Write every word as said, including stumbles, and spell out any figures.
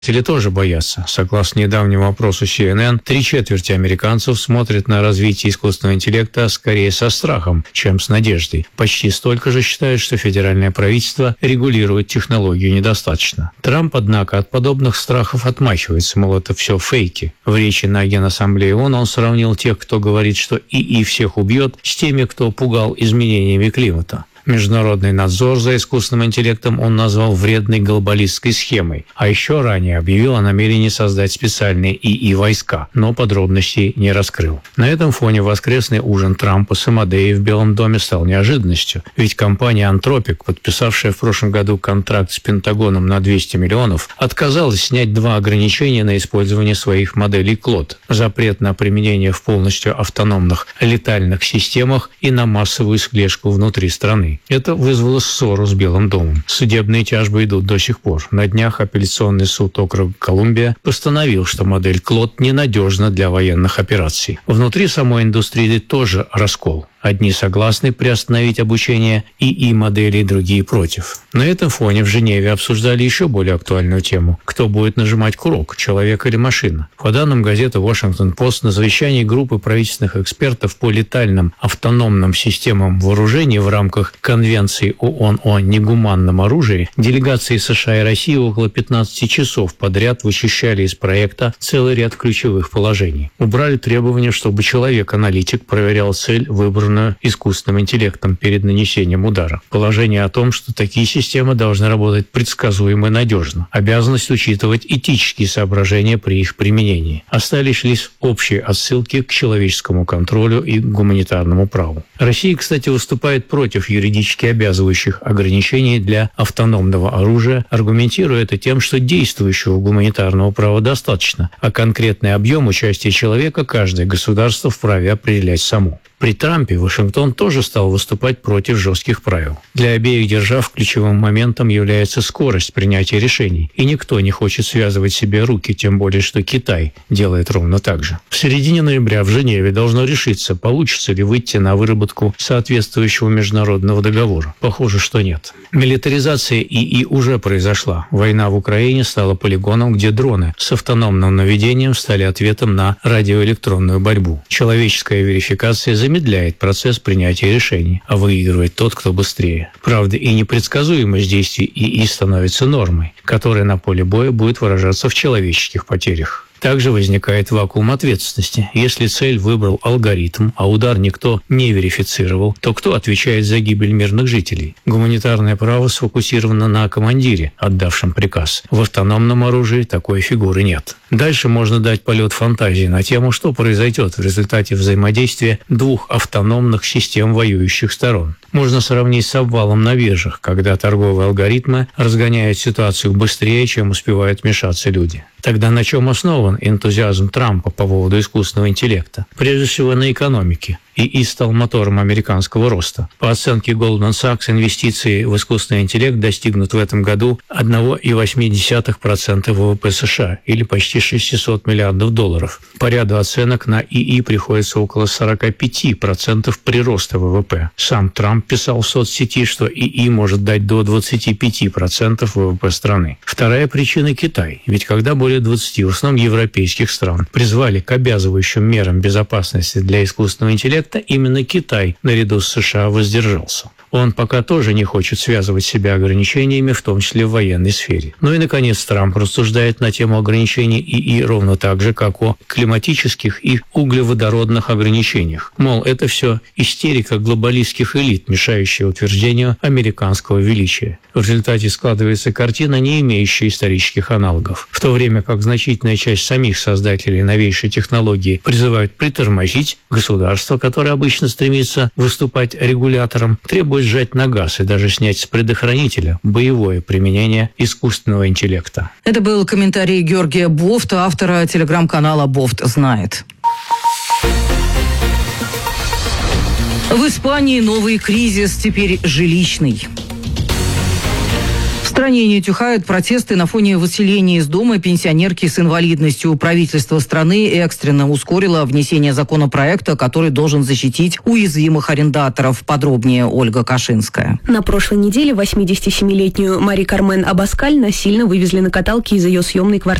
Или тоже боятся. Согласно недавнему опросу Си Эн Эн, три четверти американцев смотрят на развитие искусственного интеллекта скорее со страхом, чем с надеждой. Почти столько же считают, что федеральное правительство регулирует технологию недостаточно. Трамп, однако, от подобных страхов отмахивается, мол, это все фейки. В речи на Генассамблее ООН он сравнил тех, кто говорит, что ИИ всех убьет, с теми, кто пугал изменениями климата. Международный надзор за искусственным интеллектом он назвал вредной глобалистской схемой, а еще ранее объявил о намерении создать специальные ИИ-войска, но подробностей не раскрыл. На этом фоне воскресный ужин Трампа с Амадеей в Белом доме стал неожиданностью, ведь компания Anthropic, подписавшая в прошлом году контракт с Пентагоном на двести миллионов, отказалась снять два ограничения на использование своих моделей Клод: запрет на применение в полностью автономных летальных системах и на массовую слежку внутри страны. Это вызвало ссору с Белым домом. Судебные тяжбы идут до сих пор. На днях апелляционный суд округа Колумбия постановил, что модель Клод ненадежна для военных операций. Внутри самой индустрии тоже раскол. Одни согласны приостановить обучение ИИ-моделей, другие против. На этом фоне в Женеве обсуждали еще более актуальную тему: кто будет нажимать курок, человек или машина. По данным газеты «Вашингтон Пост», на совещании группы правительственных экспертов по летальным автономным системам вооружений в рамках Конвенции ООН о негуманном оружии делегации США и России около пятнадцати часов подряд вычищали из проекта целый ряд ключевых положений. Убрали требование, чтобы человек-аналитик проверял цель, выбранную искусственным интеллектом перед нанесением удара. Положение о том, что такие системы должны работать предсказуемо и надежно. Обязанность учитывать этические соображения при их применении. Остались лишь общие отсылки к человеческому контролю и гуманитарному праву. Россия, кстати, выступает против юридически обязывающих ограничений для автономного оружия, аргументируя это тем, что действующего гуманитарного права достаточно, а конкретный объем участия человека каждое государство вправе определять само. При Трампе Вашингтон тоже стал выступать против жестких правил. Для обеих держав ключевым моментом является скорость принятия решений, и никто не хочет связывать себе руки, тем более что Китай делает ровно так же. В середине ноября в Женеве должно решиться, получится ли выйти на выработку соответствующего международного договора. Похоже, что нет. Милитаризация ИИ уже произошла. Война в Украине стала полигоном, где дроны с автономным наведением стали ответом на радиоэлектронную борьбу. Человеческая верификация замедляет процесс принятия решений, а выигрывает тот, кто быстрее. Правда, и непредсказуемость действий ИИ становится нормой, которая на поле боя будет выражаться в человеческих потерях. Также возникает вакуум ответственности. Если цель выбрал алгоритм, а удар никто не верифицировал, то кто отвечает за гибель мирных жителей? Гуманитарное право сфокусировано на командире, отдавшем приказ. В автономном оружии такой фигуры нет. Дальше можно дать полет фантазии на тему, что произойдет в результате взаимодействия двух автономных систем воюющих сторон. Можно сравнить с обвалом на биржах, когда торговые алгоритмы разгоняют ситуацию быстрее, чем успевают вмешаться люди. Тогда на чем основан энтузиазм Трампа по поводу искусственного интеллекта? Прежде всего на экономике. ИИ стал мотором американского роста. По оценке Goldman Sachs, инвестиции в искусственный интеллект достигнут в этом году одна целая восемь десятых процента вэ вэ пэ США, или почти шестьсот миллиардов долларов. По ряду оценок на ИИ приходится около сорок пять процентов прироста вэ вэ пэ. Сам Трамп писал в соцсети, что ИИ может дать до двадцати пяти процентов вэ вэ пэ страны. Вторая причина – Китай. Ведь когда более двадцати, в основном европейских стран, призвали к обязывающим мерам безопасности для искусственного интеллекта, именно Китай наряду с США воздержался. Он пока тоже не хочет связывать себя ограничениями, в том числе в военной сфере. Ну и, наконец, Трамп рассуждает на тему ограничений ИИ ровно так же, как о климатических и углеводородных ограничениях. Мол, это все истерика глобалистских элит, мешающая утверждению американского величия. В результате складывается картина, не имеющая исторических аналогов. В то время как значительная часть самих создателей новейшей технологии призывают притормозить, государство, которое обычно стремится выступать регулятором, требует сжать на газ и даже снять с предохранителя боевое применение искусственного интеллекта. Это был комментарий Георгия Бофта, автора телеграм-канала «Бофт знает». В Испании новый кризис, теперь жилищный. В стране не утихают протесты на фоне выселения из дома пенсионерки с инвалидностью. Правительство страны экстренно ускорило внесение законопроекта, который должен защитить уязвимых арендаторов. Подробнее Ольга Кашинская. На прошлой неделе восьмидесятисемилетнюю Мари Кармен Абаскаль насильно вывезли на каталке из ее съемной квартиры